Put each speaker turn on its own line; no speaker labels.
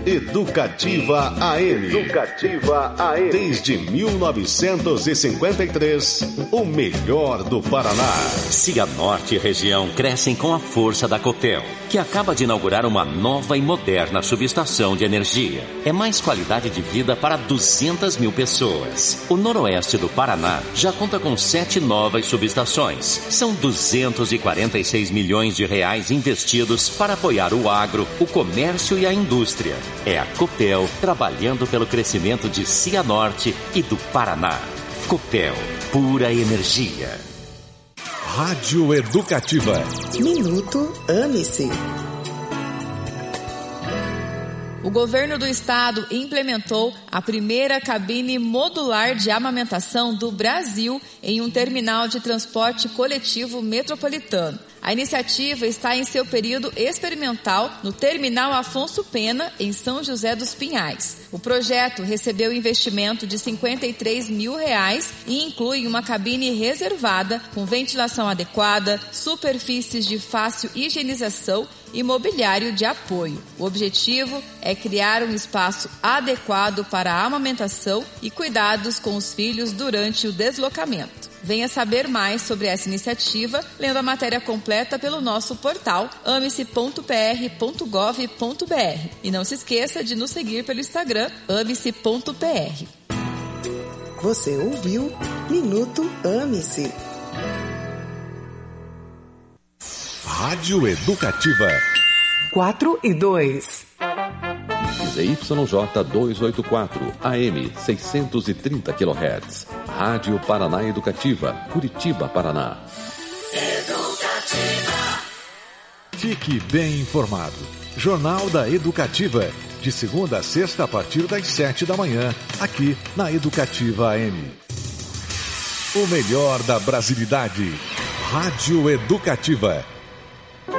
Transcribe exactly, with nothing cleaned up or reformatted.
Educativa A M.
Educativa A M.
Desde mil novecentos e cinquenta e três, o melhor do Paraná.
Cianorte e região crescem com a força da Copel, que acaba de inaugurar uma nova e moderna subestação de energia. É mais qualidade de vida para duzentas mil pessoas. O noroeste do Paraná já conta com sete novas subestações. São duzentos e quarenta e seis milhões de reais investidos para apoiar o agro, o comércio e a indústria. É a Copel trabalhando pelo crescimento de Cianorte e do Paraná. Copel, pura energia.
Rádio Educativa.
Minuto Ame-se.
O governo do estado implementou a primeira cabine modular de amamentação do Brasil em um terminal de transporte coletivo metropolitano. A iniciativa está em seu período experimental no Terminal Afonso Pena, em São José dos Pinhais. O projeto recebeu investimento de cinquenta e três mil reais e inclui uma cabine reservada com ventilação adequada, superfícies de fácil higienização e mobiliário de apoio. O objetivo é criar um espaço adequado para a amamentação e cuidados com os filhos durante o deslocamento. Venha saber mais sobre essa iniciativa lendo a matéria completa pelo nosso portal ame-se ponto p r ponto gov ponto b r. E não se esqueça de nos seguir pelo Instagram ame-se ponto p r.
Você ouviu Minuto Ame-se.
Rádio Educativa.
quatro e dois.
Z Y J duzentos e oitenta e quatro, A M seiscentos e trinta quilohertz. Rádio Paraná Educativa, Curitiba, Paraná.
Educativa. Fique bem informado. Jornal da Educativa. De segunda a sexta, a partir das sete da manhã, aqui na Educativa A M. O melhor da brasilidade. Rádio Educativa.